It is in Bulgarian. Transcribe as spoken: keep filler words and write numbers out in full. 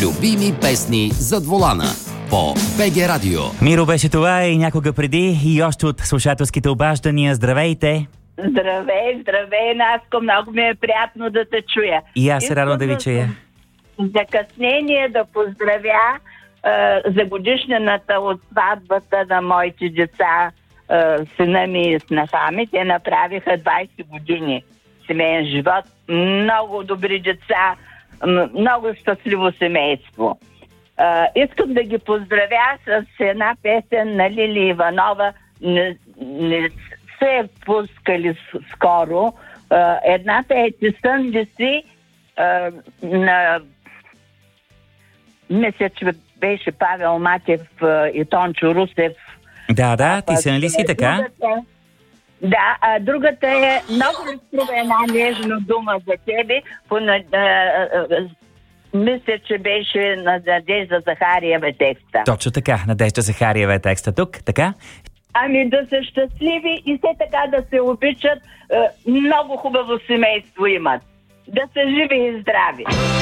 Любими песни зад волана по БГ Радио. Миро беше това и някога преди, и още от слушателските обаждания. Здравейте! Здравей, здравей, Наско, много ми е приятно да те чуя. И аз се радвам да ви чуя. Закъснение да поздравя е, за годишнината от сватбата на моите деца, е, сина ми и снаха ми. Те направиха двайсет години семейен живот. Много добри деца, много щастливо семейство. Е, искам да ги поздравя с една песен на Лили Иванова. Не, не се пускали скоро. Uh, едната е "Ти сън ли си", uh, на мисля, че беше Павел Матев uh, и Тончо Русев. Да, да, "Ти сън ли си", така? Другата, да, а другата е "Много ли струва една нежна дума за тебе", по, uh, uh, мисля, че беше на Надежда Захариева текста. Точно така, Надежда Захариева е текста тук, така? Ами да са щастливи и все така да се обичат. Много хубаво семейство имат. Да са живи и здрави.